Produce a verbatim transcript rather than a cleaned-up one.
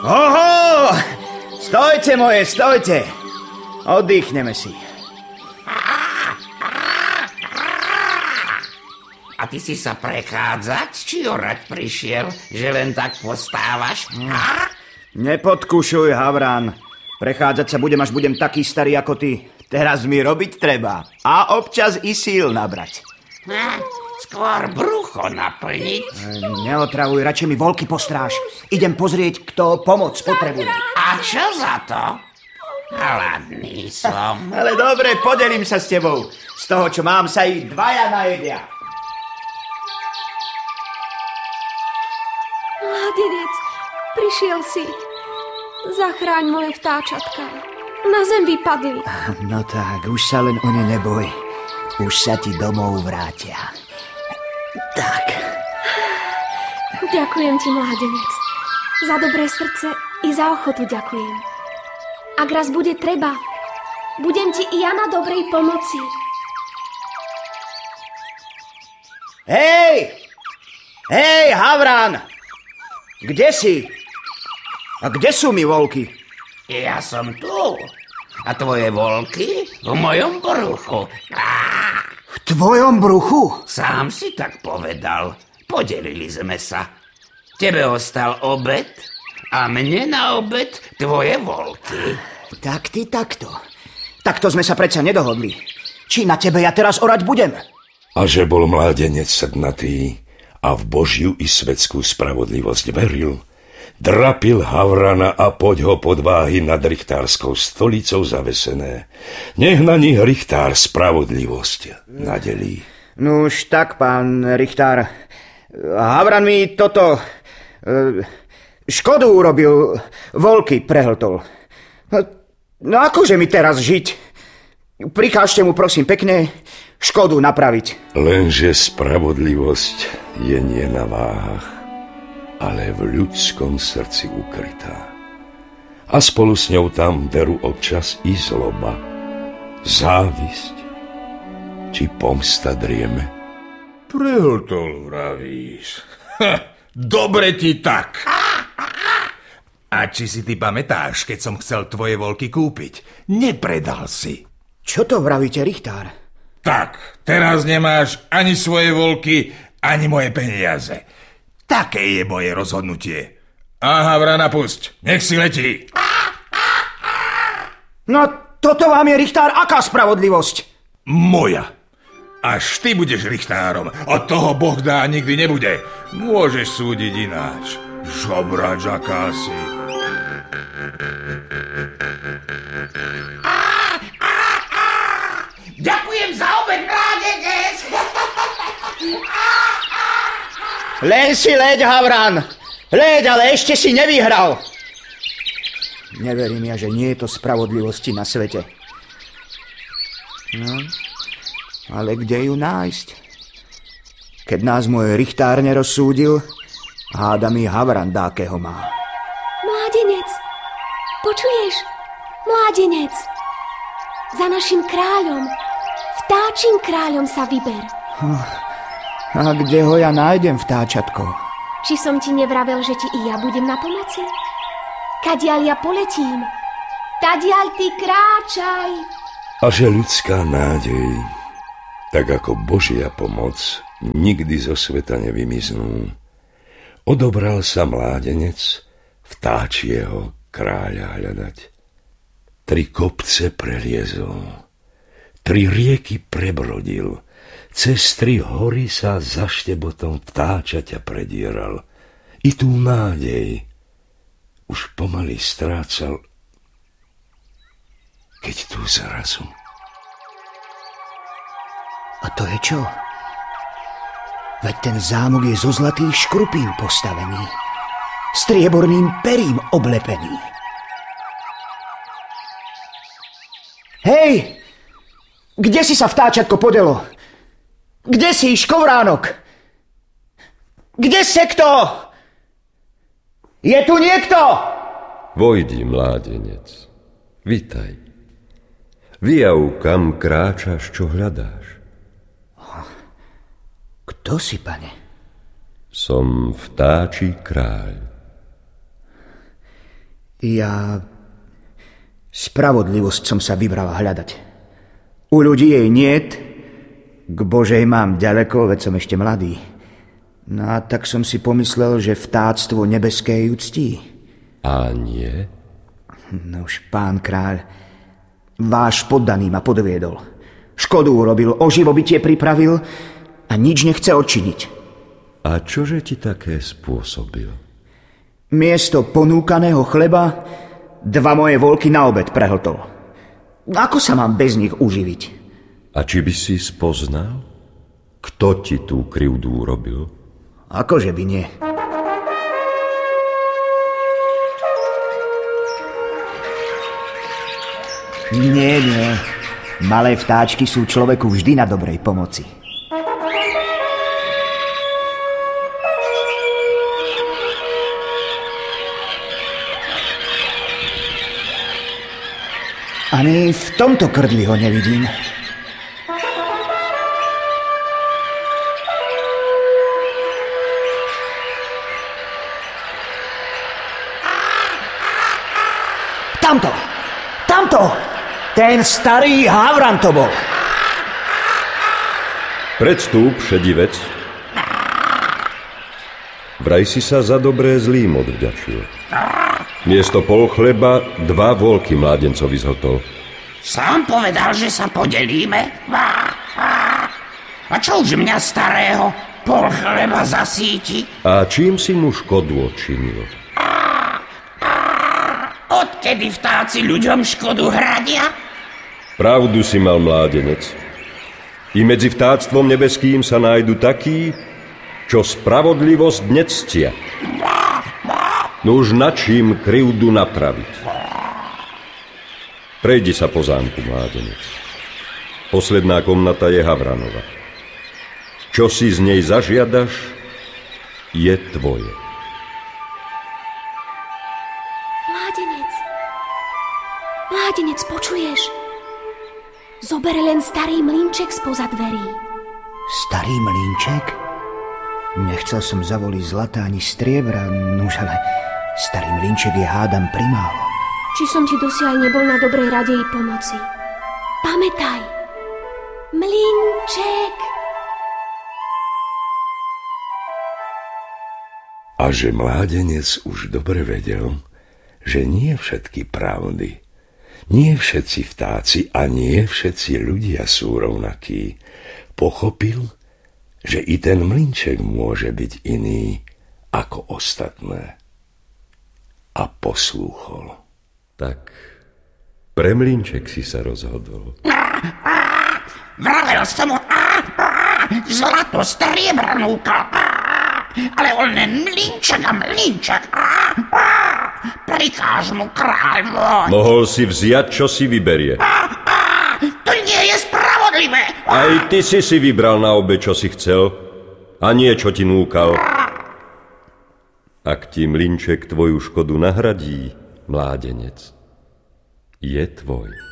Oho! Stojte moje, stojte! Oddychneme si. A ty si sa prechádzať, či orať prišiel, že len tak postávaš? Ha? Nepodkušuj, Havran. Prechádzať sa budem, až budem taký starý ako ty. Teraz mi robiť treba. A občas i síl nabrať. Ha? Skôr brucho naplniť. Neotravuj, radšej mi voľky postráž. Idem pozrieť, kto pomoc potrebuje. A čo za to? Hladný som. Ale dobre, podelím sa s tebou. Z toho, čo mám, sa i dvaja najedia. Mládenec, prišiel si. Zachráň moje vtáčatka. Na zem vypadli. No tak, už sa len o ne neboj. Už sa ti domov vrátia. Tak. Ďakujem ti, mládenec. Za dobré srdce i za ochotu ďakujem. Ak raz bude treba, budem ti i ja na dobrej pomoci. Hej! Hej, Havran! Kde si? A kde sú mi voľky? Ja som tu. A tvoje voľky v mojom bruchu. Á! V tvojom bruchu? Sám si tak povedal. Podelili sme sa. Tebe ostal obed a mne na obed tvoje voľky. Tak ty takto. Takto sme sa predsa nedohodli. Či na tebe ja teraz orať budem? A že bol mládenec srdnatý a v Božiu i svetskú spravodlivosť veril, drapil Havrana a poď ho pod váhy nad richtárskou stolicou zavesené. Nech na nich richtár spravodlivosť nadelí. Nuž tak, pán richtár. Havran mi toto... škodu urobil, voľky prehltol. No akože mi teraz žiť? Prikážte mu prosím pekne škodu napraviť. Lenže spravodlivosť je nie na váhach, ale v ľudskom srdci ukrytá. A spolu s ňou tam berú občas i zloba, závisť či pomsta drieme. Prehltol, vravíš. Ha, dobre ti tak. A či si ty pamätáš, keď som chcel tvoje voľky kúpiť? Nepredal si. Čo to vravíte, richtár? Tak, teraz nemáš ani svoje voľky, ani moje peniaze. Také je moje rozhodnutie. Aha, vrana, pusť. Nech si letí. No, toto vám je, richtár, aká spravodlivosť? Moja. Až ty budeš richtárom. A toho Boh dá nikdy nebude. Môžeš súdiť ináč. Žobrač akási. Ďakujem za obed, mládenec. Len si leď, Havran. Leď, ale ešte si nevyhral. Neverím ja, že nie je to spravodlivosti na svete. No, ale kde ju nájsť? Keď nás môj richtár nerozsúdil, háda mi Havran dákeho má. Mládenec, počuješ? Mládenec, za našim kráľom, vtáčim kráľom sa vyber. A kde ho ja nájdem, vtáčatko? Či som ti nevravel, že ti i ja budem na pomoci? Kadiaľ ja poletím, tadiaľ ty kráčaj. A že ľudská nádej, tak ako Božia pomoc, nikdy zo sveta nevymiznú. Odobral sa mládenec vtáčieho kráľa hľadať. Tri kopce preliezol, tri rieky prebrodil, cez tri hory sa za štebotom vtáčaťa predieral. I tú nádej už pomaly strácal, keď tu zrazu. A to je čo? Veď ten zámok je zo zlatých škrupín postavený, strieborným perím oblepený. Hej! Kde si sa, vtáčatko, podelo? Kde si, škovránok? Kde se kto? Je tu niekto? Vojdi, mládenec, vitaj. Vyjav, kam kráčaš, čo hľadáš. Kto si, pane? Som vtáčí kráľ. Ja... Spravodlivosť som sa vybrala hľadať. U ľudí jej niet, k Božej mám ďaleko, veď som ešte mladý. No a tak som si pomyslel, že vtáctvo nebeské ju ctí. A nie? No už, pán kráľ, váš poddaný ma podviedol. Škodu urobil, o živobytie pripravil a nič nechce odčiniť. A čože ti také spôsobil? Miesto ponúkaného chleba dva moje voľky na obed prehltol. Ako sa mám bez nich uživiť? A či by si spoznal, kto ti tú krivdu urobil? Akože by nie. Nie, nie. Malé vtáčky sú človeku vždy na dobrej pomoci. Ani v tomto krdli ho nevidím. Tamto! Tamto! Ten starý havran to bol. Predstúp, šedivec. Vraj si sa za dobré zlým odvďačil. Miesto pol chleba dva voľky mládencovi zhotol. Sám povedal, že sa podelíme. A čo už mňa starého pol chleba zasíti? A čím si mu škodu odčinil? Odkedy vtáci ľuďom škodu hradia? Pravdu si mal, mládenec. I medzi vtáctvom nebeským sa nájdu takí, čo spravodlivosť nectia. No už na čím krivdu napraviť? Prejdi sa po zámku, mládenec. Posledná komnata je Havranova. Čo si z nej zažiadaš, je tvoje. Mládenec, mládenec, počuješ? Zober len starý mlynček spoza dverí. Starý mlynček? Nechcel som zavoliť zlata ani striebra, nuž ale starý mlynček je hádam primálo. Či som ti dosiaľ nebol na dobrej rade i pomoci? Pamätaj, mlynček! A že mládenec už dobre vedel, že nie všetky pravdy, nie všetci vtáci a nie všetci ľudia sú rovnakí, pochopil, že i ten mlynček môže byť iný ako ostatné. A poslúchol. Tak, pre mlynček si sa rozhodol. Vravel som mu zlato striebra núkal, ale on len mlynček a mlynček. Prikáž mu, kráľ môj. Mohol si vziať, čo si vyberie. To nie je spravodlivé. Aj ty si si vybral na obe, čo si chcel, a nie, čo ti núkal. Ak ti mlynček tvoju škodu nahradí, mládenec, je tvoj.